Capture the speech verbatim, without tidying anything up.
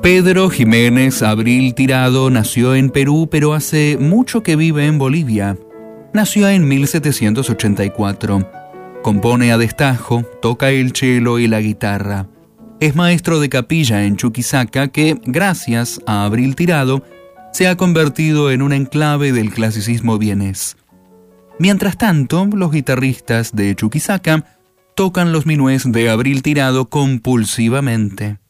Pedro Jiménez Abril Tirado nació en Perú, pero hace mucho que vive en Bolivia. Nació en mil setecientos ochenta y cuatro. Compone a destajo, toca el cello y la guitarra. Es maestro de capilla en Chuquisaca que, gracias a Abril Tirado, se ha convertido en un enclave del clasicismo vienés. Mientras tanto, los guitarristas de Chuquisaca tocan los minués de Abril Tirado compulsivamente.